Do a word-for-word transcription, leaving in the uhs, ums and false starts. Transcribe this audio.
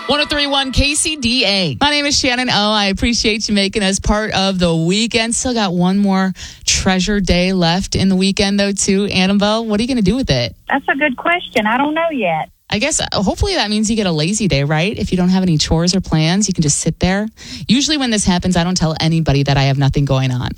one oh three point one K C D A. My name is Shannon O. I appreciate you making us part of the weekend. Still got one more treasure day left in the weekend, though, too. Annabelle, what are you going to do with it? That's a good question. I don't know yet. I guess uh, hopefully that means you get a lazy day, right? If you don't have any chores or plans, you can just sit there. Usually when this happens, I don't tell anybody that I have nothing going on.